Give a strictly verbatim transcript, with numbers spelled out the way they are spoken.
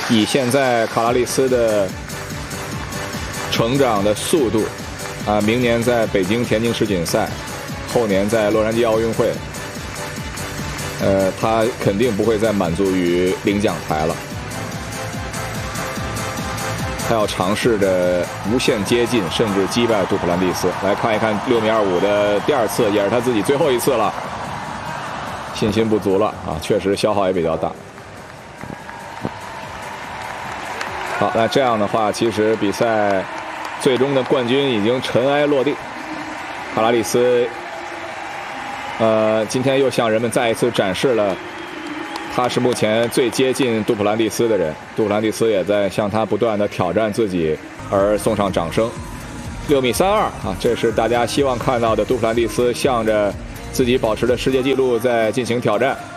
以现在卡拉利斯的成长的速度，啊，明年在北京田径世锦赛，后年在洛杉矶奥运会，呃，他肯定不会再满足于领奖台了，他要尝试着无限接近，甚至击败杜普兰蒂斯。来看一看六米二五的第二次，也是他自己最后一次了，信心不足了啊，确实消耗也比较大。好，那这样的话，其实比赛最终的冠军已经尘埃落定。卡拉利斯，呃，今天又向人们再一次展示了他是目前最接近杜普兰蒂斯的人。杜普兰蒂斯也在向他不断的挑战自己而送上掌声。六米三二啊，这是大家希望看到的杜普兰蒂斯向着自己保持的世界纪录在进行挑战。